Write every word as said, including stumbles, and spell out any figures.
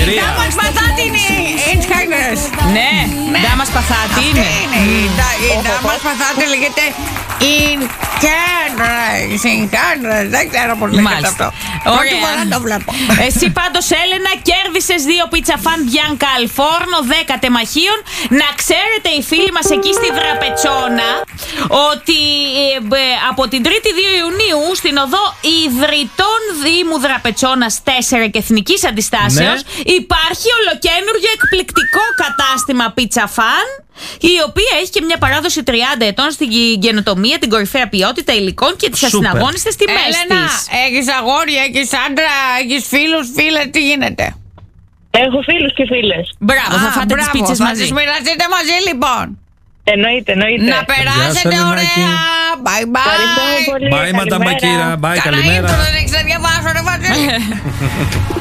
ευκαιρία. Τα μας πατάτινη. Ναι, τα μας πατάτη είναι. Τα μας πατάτη λέγεται in Canada. Δεν ξέρω πώς λέγεται αυτό. Πρώτη φορά το βλέπω. Εσύ πάντως, Έλενα, κέρδισες δύο πίτσα φαν Bianca al Forno δέκα τεμαχίων. Να ξέρετε οι φίλοι μας εκεί στη Δραπετσόνα ότι ε, ε, από την τρίτη δύο Ιουνίου στην οδό Ιδρυτών Δήμου Δραπετσόνας τέσσερα και Εθνικής Αντιστάσεως, ναι, υπάρχει ολοκένουργιο εκπληκτικό κατάστημα πίτσα φαν, η οποία έχει και μια παράδοση τριάντα ετών στην καινοτομία, την κορυφαία ποιότητα υλικών και τις ασυναγώνιστες τιμές της. Έλενα, έχεις αγόρια, έχεις άντρα, έχεις φίλους, φίλες, τι γίνεται? Έχω φίλους και φίλες. Μπράβο, θα φάτε τις πίτσες θα μαζί. τις μοιραστείτε μαζί λοιπόν. Εννοείται, εννοείται. Να περάσετε ωραία. Bye bye. Bye, Bye, Μαντάμα Κύρα. Bye, καλημέρα. Δεν έχεις να διαβάσω, ρε Βασίλη.